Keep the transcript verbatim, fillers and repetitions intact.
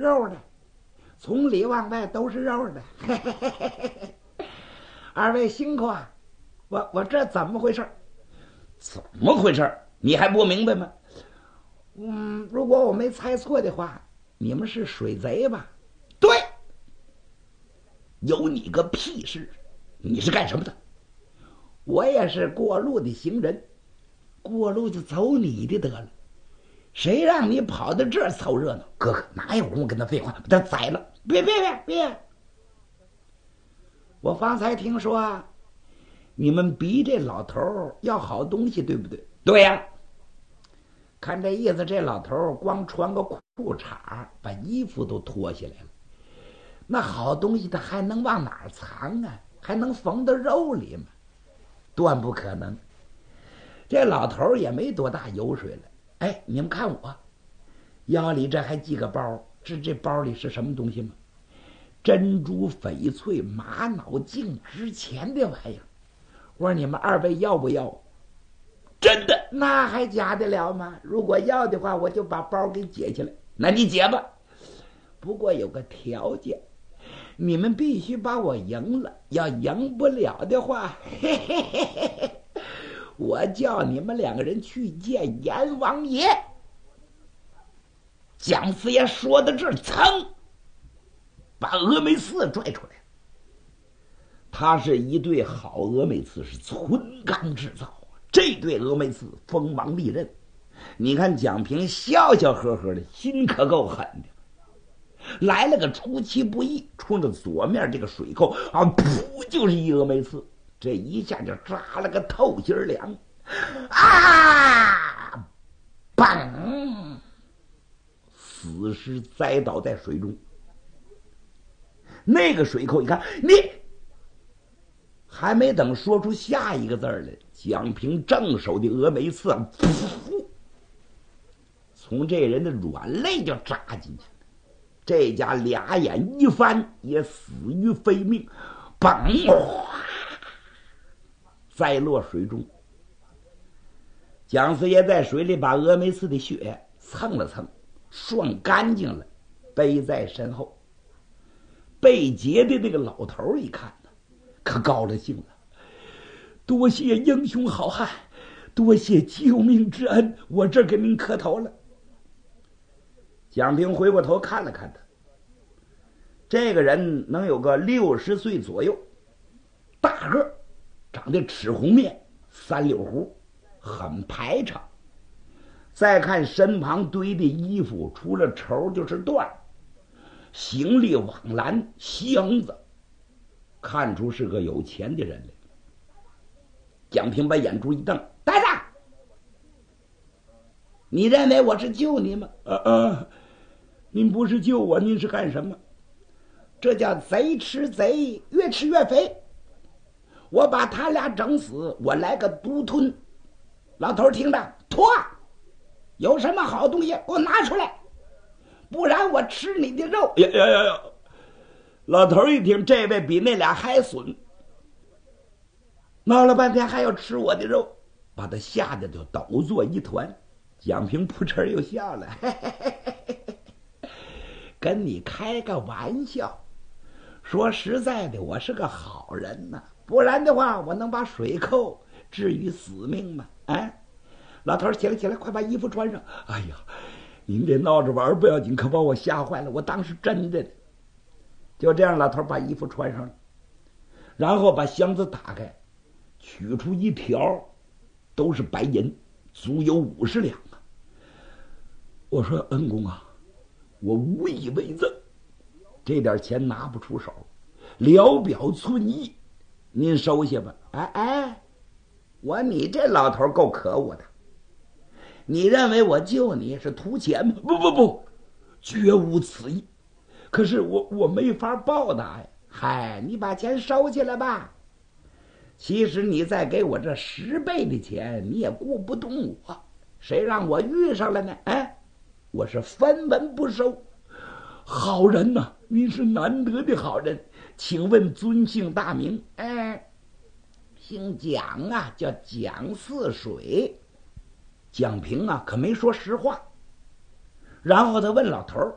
肉的，从里往外都是肉的。二位辛苦啊，我我这怎么回事？ 怎么回事？你还不明白吗？ 嗯，如果我没猜错的话，你们是水贼吧？ 对。有你个屁事！你是干什么的？ 我也是过路的行人，过路就走你的得了。谁让你跑到这儿凑热闹？ 哥哥哪有功夫跟他废话？把他宰了！ 别别别别！我方才听说你们逼这老头要好东西，对不对？ 对呀、啊。 看这意思，这老头光穿个裤衩，把衣服都脱下来了。那好东西他还能往哪儿藏啊？还能缝到肉里吗？断不可能。这老头也没多大油水了。哎，你们看我腰里这还系个包，这这包里是什么东西吗？珍珠、翡翠、玛瑙，净值钱的玩意儿。我说你们二位要不要？ 真的？ 那还假得了吗？如果要的话，我就把包给解起来。 那你解吧， 不过有个条件，你们必须把我赢了。要赢不了的话，嘿嘿嘿嘿，我叫你们两个人去见阎王爷。 蒋四爷说到这儿，噌，把峨眉刺拽出来。他是一对好峨眉刺，是纯钢制造。这对峨眉刺锋芒利刃，你看蒋平笑笑呵呵的，心可够狠的。来了个出其不意，冲着左面这个水沟啊，噗，就是一峨眉刺，这一下就扎了个透心凉。啊！砰！死尸栽倒在水中。那个水沟一看，你还没等说出下一个字来，蒋平正手的峨眉刺啊，噗，从这人的软肋就扎进去了。这家俩眼一翻，也死于非命，砰！栽落水中。蒋四爷在水里把峨眉刺的血蹭了蹭，涮干净了，背在身后。被劫的那个老头一看呢，可高了兴了，多谢英雄好汉，多谢救命之恩，我这给您磕头了。蒋平回过头看了看他，这个人能有个六十岁左右，大个，长得齿红面，三绺胡，很排场。再看身旁堆的衣服，除了绸就是缎，行李网篮，箱子，看出是个有钱的人来。蒋平把眼珠一瞪：“呆子，你认为我是救你吗？”“呃呃，您不是救我，您是干什么？”“这叫贼吃贼，越吃越肥。我把他俩整死，我来个独吞。老头听着，脱，有什么好东西给我拿出来，不然我吃你的肉。”“呀呀呀呀！”老头一听，这位比那俩还损，闹了半天还要吃我的肉，把他吓得就抖作一团。蒋平扑哧又笑了：“嘿嘿嘿嘿嘿，跟你开个玩笑。说实在的，我是个好人呐、啊，不然的话，我能把水寇置于死命吗？”“啊！”老头起来起来，快把衣服穿上。“哎呀，您这闹着玩不要紧，可把我吓坏了，我当时真的。”就这样，老头把衣服穿上了，然后把箱子打开，取出一条，都是白银，足有五十两啊。我说：“恩公啊，我无以为赠，这点钱拿不出手，聊表寸意，您收下吧。”“哎哎，我你这老头够可恶的，你认为我救你是图钱吗？”“不不不，绝无此意。可是我我没法报答呀。”“嗨，你把钱收起来吧。其实你再给我这十倍的钱，你也顾不动我。谁让我遇上了呢？哎，我是分文不收。”“好人呐、啊，您是难得的好人，请问尊姓大名？”“哎，姓蒋啊，叫蒋似水。”蒋平啊，可没说实话。然后他问老头：“